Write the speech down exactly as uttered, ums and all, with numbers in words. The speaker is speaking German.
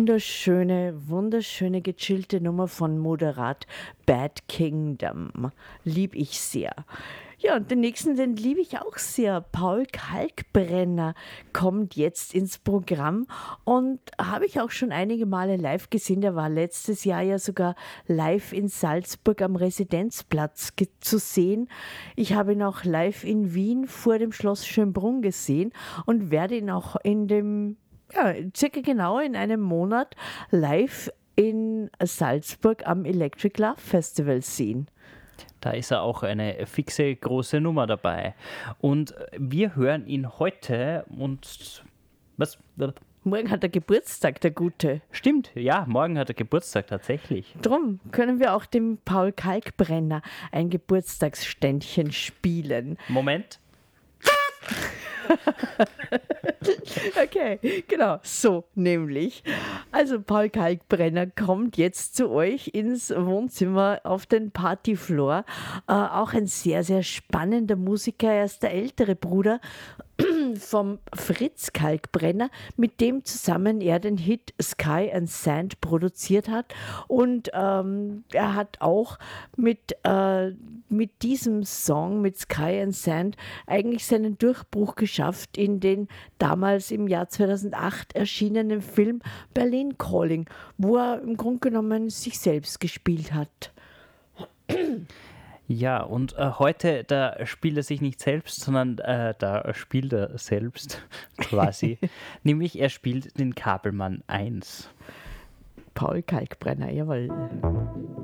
Wunderschöne, wunderschöne gechillte Nummer von Moderat Bad Kingdom. Lieb ich sehr. Ja, und den nächsten, den liebe ich auch sehr. Paul Kalkbrenner kommt jetzt ins Programm und habe ich auch schon einige Male live gesehen. Der war letztes Jahr ja sogar live in Salzburg am Residenzplatz ge- zu sehen. Ich habe ihn auch live in Wien vor dem Schloss Schönbrunn gesehen und werde ihn auch in dem, ja, circa genau in einem Monat live in Salzburg am Electric Love Festival sehen. Da ist er auch eine fixe große Nummer dabei. Und wir hören ihn heute und was? Morgen hat er Geburtstag, der Gute. Stimmt, ja, morgen hat er Geburtstag tatsächlich. Drum können wir auch dem Paul Kalkbrenner ein Geburtstagsständchen spielen. Moment. Okay, genau, so nämlich. Also Paul Kalkbrenner kommt jetzt zu euch ins Wohnzimmer auf den Partyfloor. Äh, auch ein sehr, sehr spannender Musiker. Er ist der ältere Bruder vom Fritz Kalkbrenner, mit dem zusammen er den Hit Sky and Sand produziert hat. Und ähm, er hat auch mit, äh, mit diesem Song, mit Sky and Sand, eigentlich seinen Durchbruch geschafft in den damals im Jahr zweitausendacht erschienenen Film Berlin Calling, wo er im Grunde genommen sich selbst gespielt hat. Ja, und äh, heute, da spielt er sich nicht selbst, sondern äh, da spielt er selbst quasi. Nämlich er spielt den Kabelmann eins. Paul Kalkbrenner, jawohl.